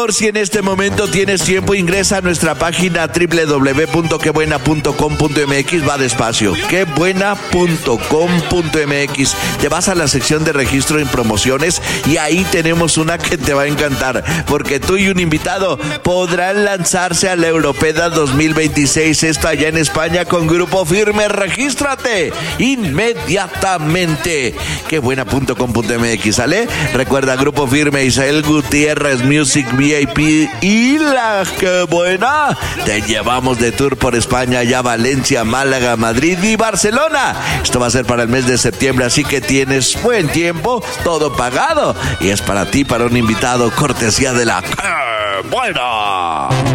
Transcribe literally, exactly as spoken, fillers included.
Por si en este momento tienes tiempo, ingresa a nuestra página doble u doble u doble u punto que buena punto com punto m x, va despacio, que buena punto com punto m x. Te vas a la sección de registro en promociones y ahí tenemos una que te va a encantar, porque tú y un invitado podrán lanzarse a la Europeda dos mil veintiséis, esto allá en España con Grupo Firme. Regístrate inmediatamente, que buena punto com punto m x, ¿sale? Recuerda, Grupo Firme, Isael Gutiérrez, Music V I P y la Que Buena. Te llevamos de tour por España, ya Valencia, Málaga, Madrid y Barcelona. Esto va a ser para el mes de septiembre, así que tienes buen tiempo, todo pagado, y es para ti, para un invitado, cortesía de la Que Buena.